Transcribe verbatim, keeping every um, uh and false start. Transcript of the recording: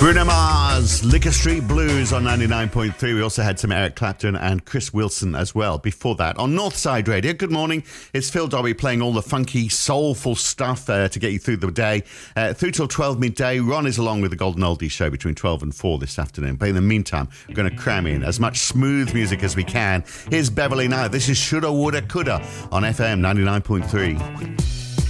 Bruno Mars, Liquor Street Blues on ninety-nine point three. We also had some Eric Clapton and Chris Wilson as well before that on Northside Radio. Good morning. It's Phil Dobby playing all the funky, soulful stuff uh, to get you through the day. Uh, through till twelve midday. Ron is along with the Golden Oldie Show between twelve and four this afternoon. But in the meantime, we're going to cram in as much smooth music as we can. Here's Beverly now. This is Shoulda, Woulda, Coulda on F M ninety-nine point three.